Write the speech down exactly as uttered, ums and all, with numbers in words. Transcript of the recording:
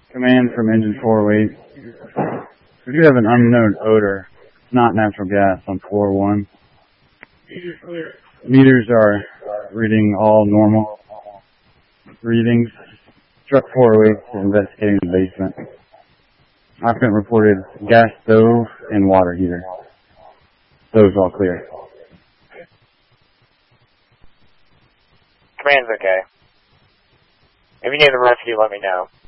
Command from engine four oh eight. We do have an unknown odor, not natural gas, on floor one. Meters are reading all normal readings. Truck four oh eight is investigating the basement. Occupant reported gas stove and water heater. Stove's all clear. Command's okay. If you need a rescue, let me know.